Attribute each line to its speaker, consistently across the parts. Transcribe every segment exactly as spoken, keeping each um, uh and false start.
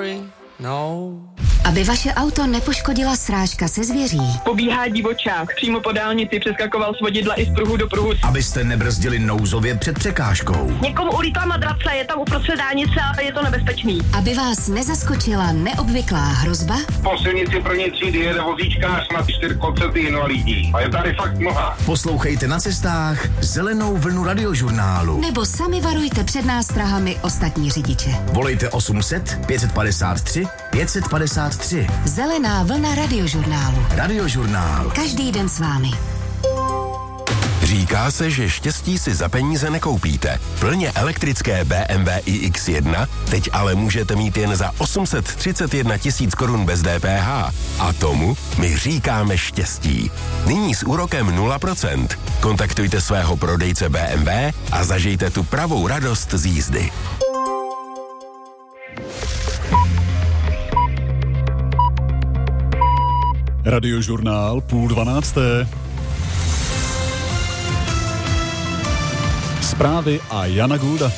Speaker 1: sorry, no.
Speaker 2: Aby vaše auto nepoškodila srážka se zvěří.
Speaker 3: Pobíhá divočák, přímo po dálnici přeskakoval z vodidla i z pruhu do pruhu.
Speaker 4: Abyste nebrzdili nouzově před překážkou.
Speaker 3: Někomu ulítla madrace, je tam uprostřed dálnice a je to nebezpečný.
Speaker 2: Aby vás nezaskočila neobvyklá hrozba.
Speaker 5: Po silnici první třídy jede vozíčkář na čtyřkolce invalidní. A je tady fakt mnoha.
Speaker 4: Poslouchejte na cestách Zelenou vlnu radiožurnálu.
Speaker 2: Nebo sami varujte před nástrahami ostatní řidiče.
Speaker 4: Volejte osm set pět padesát tři pět padesát tři.
Speaker 2: Zelená vlna radiožurnálu.
Speaker 4: Radiožurnál.
Speaker 2: Každý den s vámi.
Speaker 6: Říká se, že štěstí si za peníze nekoupíte. Plně elektrické bé em vé i iks jedna teď ale můžete mít jen za osm set třicet jedna tisíc korun bez dé pé há. A tomu my říkáme štěstí. Nyní s úrokem nula procent. Kontaktujte svého prodejce bé em vé a zažijte tu pravou radost z jízdy.
Speaker 7: Radiožurnál půl dvanácté. Zprávy a Jana Gulda.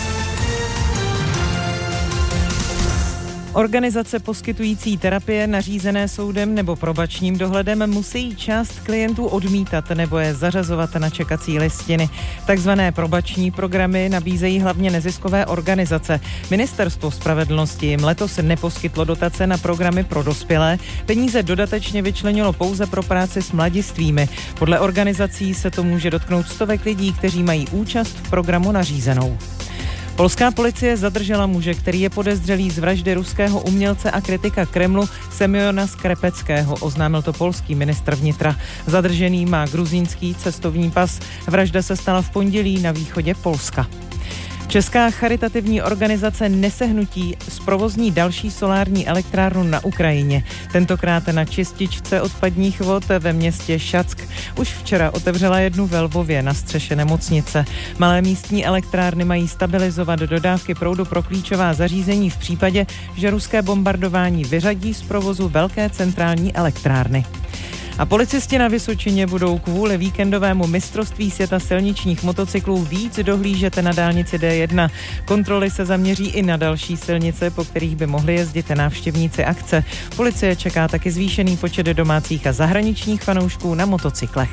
Speaker 8: Organizace poskytující terapie nařízené soudem nebo probačním dohledem musí část klientů odmítat nebo je zařazovat na čekací listiny. Takzvané probační programy nabízejí hlavně neziskové organizace. Ministerstvo spravedlnosti jim letos neposkytlo dotace na programy pro dospělé. Peníze dodatečně vyčlenilo pouze pro práci s mladistvými. Podle organizací se to může dotknout stovek lidí, kteří mají účast v programu nařízenou. Polská policie zadržela muže, který je podezřelý z vraždy ruského umělce a kritika Kremlu Semjona Skrepeckého, oznámil to polský ministr vnitra. Zadržený má gruzínský cestovní pas. Vražda se stala v pondělí na východě Polska. Česká charitativní organizace Nesehnutí zprovozní další solární elektrárnu na Ukrajině. Tentokrát na čističce odpadních vod ve městě Šack. Už včera otevřela jednu ve Lvově na střeše nemocnice. Malé místní elektrárny mají stabilizovat dodávky proudu pro klíčová zařízení v případě, že ruské bombardování vyřadí z provozu velké centrální elektrárny. A policisti na Vysočině budou kvůli víkendovému mistrovství světa silničních motocyklů víc dohlížet na dálnici dé jedna. Kontroly se zaměří i na další silnice, po kterých by mohli jezdit návštěvníci akce. Policie čeká taky zvýšený počet domácích a zahraničních fanoušků na motocyklech.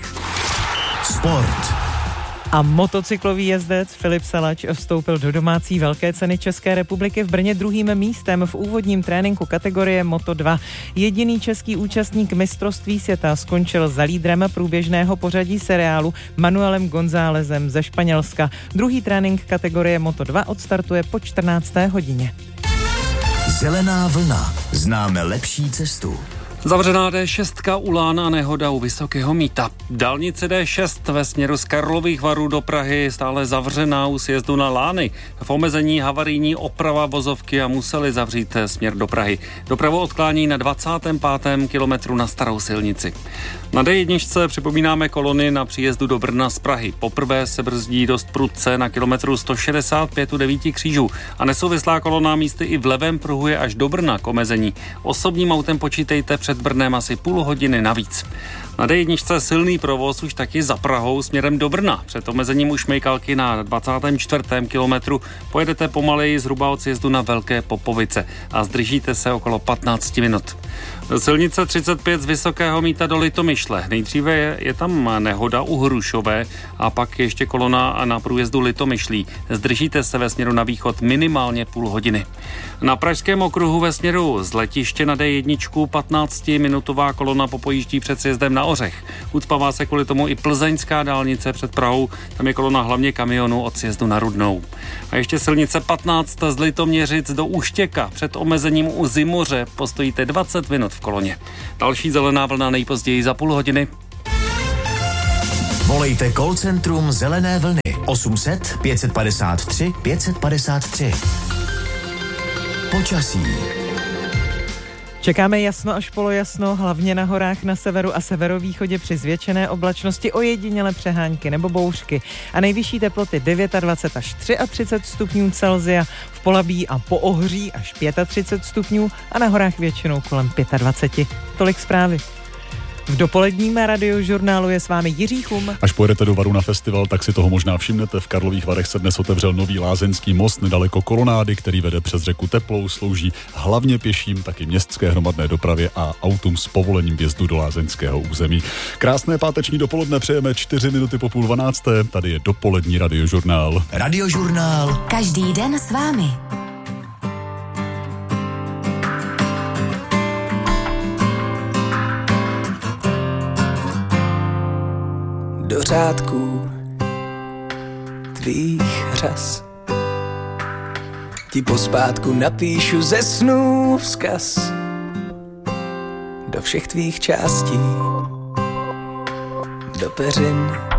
Speaker 4: Sport.
Speaker 8: A motocyklový jezdec Filip Salač vstoupil do domácí velké ceny České republiky v Brně druhým místem v úvodním tréninku kategorie Moto dva. Jediný český účastník mistrovství světa skončil za lídrem průběžného pořadí seriálu Manuelem Gonzálezem ze Španělska. Druhý trénink kategorie Moto dva odstartuje po čtrnácté hodině.
Speaker 4: Zelená vlna. Známe lepší cestu.
Speaker 9: Zavřená dé šest u Lána, nehoda u Vysokého Mýta. Dálnice dé šest ve směru z Karlových Varů do Prahy stále zavřená u sjezdu na Lány. V omezení havarijní oprava vozovky a museli zavřít směr do Prahy. Dopravu odklání na dvacátém pátém kilometru na starou silnici. Na dé jedna připomínáme kolony na příjezdu do Brna z Prahy. Poprvé se brzdí dost prudce na kilometru sto šedesát pět u devíti křížů a nesouvislá kolona místy i v levém pruhu je až do Brna k omezení. Osobním autem počítejte před Brnem asi půl hodiny navíc. Na dé jedna silný provoz už taky za Prahou směrem do Brna. Před omezením u Šmejkalky na dvacátém čtvrtém kilometru pojedete pomaleji zhruba od sjezdu na Velké Popovice a zdržíte se okolo patnáct minut. Silnice třicet pět z Vysokého Mýta do Litomyšle. Nejdříve je, je tam nehoda u Hrušové a pak ještě kolona na průjezdu Litomyšlí. Zdržíte se ve směru na východ minimálně půl hodiny. Na Pražském okruhu ve směru z letiště na dé jedna patnáctiminutová kolona popojíždí před sjezdem na Ořech. Ucpává se kvůli tomu i plzeňská dálnice před Prahou, tam je kolona hlavně kamionů od sjezdu na Rudnou. A ještě silnice patnáct z Litoměřic do Úštěka. Před omezením u Zimoře postojíte dvacet minut v koloně. Další zelená vlna nejpozději za půl hodiny.
Speaker 4: Volejte call centrum Zelené vlny osm set pět padesát tři pět padesát tři. Počasí.
Speaker 8: Čekáme jasno až polojasno, hlavně na horách na severu a severovýchodě při zvětšené oblačnosti, ojediněle přehánky nebo bouřky. A nejvyšší teploty dvacet devět až třicet tři stupňů Celsia, v Polabí a po Ohří až třicet pět stupňů a na horách většinou kolem dvacet pět. Tolik zprávy. V dopoledním radiožurnálu je s vámi Jiří Chum.
Speaker 7: Až pojedete do Varu na festival, tak si toho možná všimnete. V Karlových Varech se dnes otevřel nový lázeňský most nedaleko Kolonády, který vede přes řeku Teplou, slouží hlavně pěším, taky městské hromadné dopravě a autům s povolením vjezdu do lázeňského území. Krásné páteční dopoledne přejeme čtyři minuty po půl dvanácté. Tady je dopolední radiožurnál.
Speaker 4: Radiožurnál.
Speaker 2: Každý den s vámi.
Speaker 1: Do řádků tvých řas ti pospátku napíšu ze snů vzkaz do všech tvých částí, do peřin